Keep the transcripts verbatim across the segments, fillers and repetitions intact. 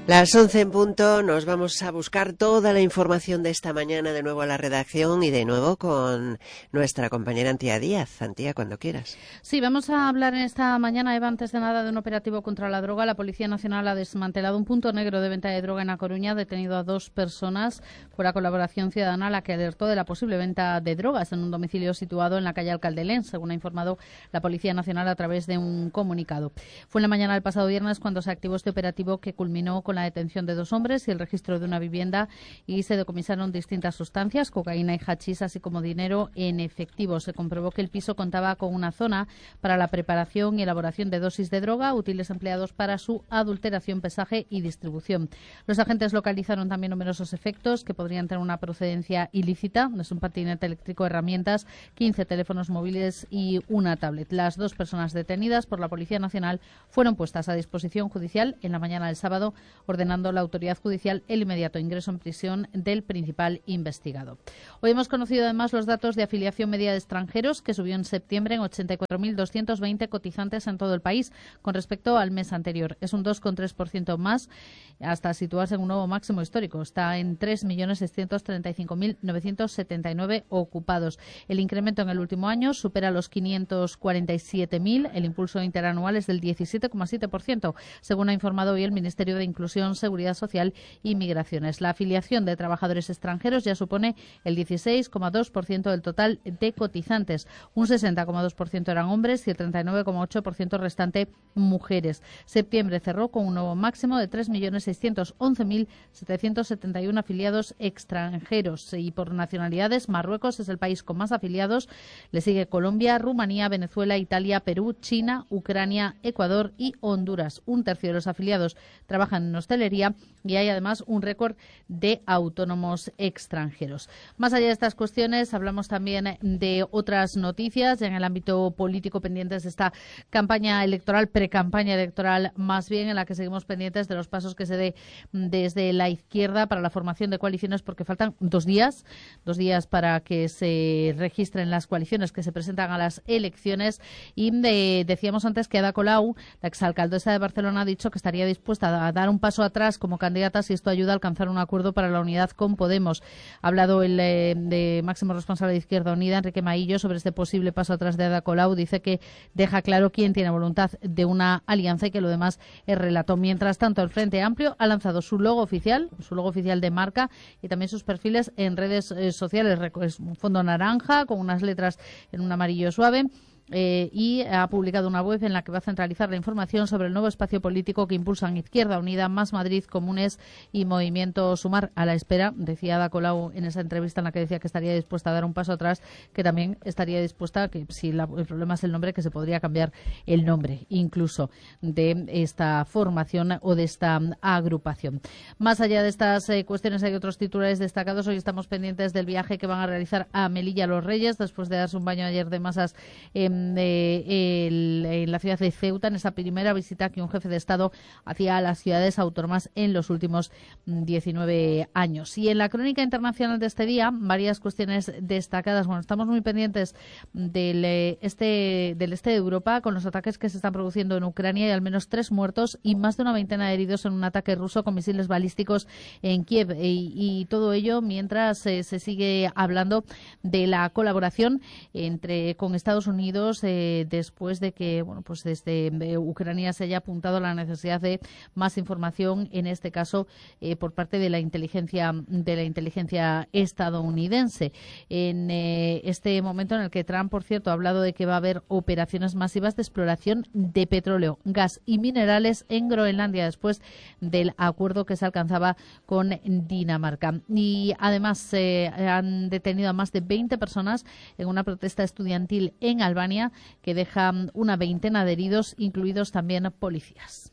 Las once en punto, nos vamos a buscar toda la información de esta mañana de nuevo a la redacción y de nuevo con nuestra compañera Antía Díaz. Antía, cuando quieras. Sí, vamos a hablar en esta mañana, Eva, antes de nada, de un operativo contra la droga. La Policía Nacional ha desmantelado un punto negro de venta de droga en A Coruña, ha detenido a dos personas por la colaboración ciudadana a la que alertó de la posible venta de drogas en un domicilio situado en la calle Alcaldelén, según ha informado la Policía Nacional a través de un comunicado. Fue en la mañana del pasado viernes cuando se activó este operativo que culminó con la detención de dos hombres y el registro de una vivienda y se decomisaron distintas sustancias, cocaína y hachís, así como dinero en efectivo. Se comprobó que el piso contaba con una zona para la preparación y elaboración de dosis de droga, útiles empleados para su adulteración, pesaje y distribución. Los agentes localizaron también numerosos efectos que podrían tener una procedencia ilícita. Es un patinete eléctrico, herramientas, quince teléfonos móviles y una tablet. Las dos personas detenidas por la Policía Nacional fueron puestas a disposición judicial en la mañana del sábado, ordenando la autoridad judicial el inmediato ingreso en prisión del principal investigado. Hoy hemos conocido además los datos de afiliación media de extranjeros, que subió en septiembre en ochenta y cuatro mil doscientos veinte cotizantes en todo el país con respecto al mes anterior. Es un dos coma tres por ciento más hasta situarse en un nuevo máximo histórico. Está en tres millones seiscientos treinta y cinco mil novecientos setenta y nueve ocupados. El incremento en el último año supera los quinientos cuarenta y siete mil. El impulso interanual es del diecisiete coma siete por ciento, según ha informado hoy el Ministerio de Inclusión, Seguridad Social y Migraciones. La afiliación de trabajadores extranjeros ya supone el dieciséis coma dos por ciento del total de cotizantes. Un sesenta coma dos por ciento eran hombres y el treinta y nueve coma ocho por ciento restante mujeres. Septiembre cerró con un nuevo máximo de tres millones seiscientos once mil setecientos setenta y uno afiliados extranjeros. Y por nacionalidades, Marruecos es el país con más afiliados. Le sigue Colombia, Rumanía, Venezuela, Italia, Perú, China, Ucrania, Ecuador y Honduras. Un tercio de los afiliados trabajan en hostelería y hay además un récord de autónomos extranjeros. Más allá de estas cuestiones, hablamos también de otras noticias en el ámbito político pendientes de esta campaña electoral, precampaña electoral más bien, en la que seguimos pendientes de los pasos que se dé desde la izquierda para la formación de coaliciones, porque faltan dos días, dos días para que se registren las coaliciones que se presentan a las elecciones. Y de, decíamos antes que Ada Colau, la exalcaldesa de Barcelona, ha dicho que estaría dispuesta a dar un paso atrás como candidata si esto ayuda a alcanzar un acuerdo para la unidad con Podemos. Ha hablado el eh, de máximo responsable de Izquierda Unida, Enrique Maillo, sobre este posible paso atrás de Ada Colau. Dice que deja claro quién tiene voluntad de una alianza y que lo demás es relato. Mientras tanto, el Frente Amplio ha lanzado su logo oficial, su logo oficial de marca y también sus perfiles en redes eh, sociales. Es un fondo naranja con unas letras en un amarillo suave. Eh, y ha publicado una web en la que va a centralizar la información sobre el nuevo espacio político que impulsan Izquierda Unida, Más Madrid, Comunes y Movimiento Sumar. A la espera, decía Ada Colau en esa entrevista en la que decía que estaría dispuesta a dar un paso atrás, que también estaría dispuesta, que si la, el problema es el nombre, que se podría cambiar el nombre incluso de esta formación o de esta agrupación. Más allá de estas eh, cuestiones, hay otros titulares destacados. Hoy estamos pendientes del viaje que van a realizar a Melilla los Reyes, después de darse un baño ayer de masas en De, el, en la ciudad de Ceuta, en esa primera visita que un jefe de Estado hacía a las ciudades autónomas en los últimos diecinueve años. Y en la crónica internacional de este día, varias cuestiones destacadas. Bueno, estamos muy pendientes del este, del este de Europa, con los ataques que se están produciendo en Ucrania, y al menos tres muertos y más de una veintena de heridos en un ataque ruso con misiles balísticos en Kiev. Y, y todo ello mientras eh, se sigue hablando de la colaboración entre con Estados Unidos, Eh, después de que bueno pues desde eh, Ucrania se haya apuntado a la necesidad de más información, en este caso eh, por parte de la inteligencia de la inteligencia estadounidense. En eh, este momento en el que Trump, por cierto, ha hablado de que va a haber operaciones masivas de exploración de petróleo, gas y minerales en Groenlandia después del acuerdo que se alcanzaba con Dinamarca. Y además eh, han detenido a más de veinte personas en una protesta estudiantil en Albania, que deja una veintena de heridos, incluidos también policías.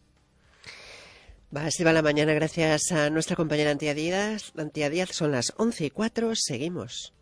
Va, así va la mañana gracias a nuestra compañera Antía Díaz. Antía Díaz, son las once y cuatro, seguimos.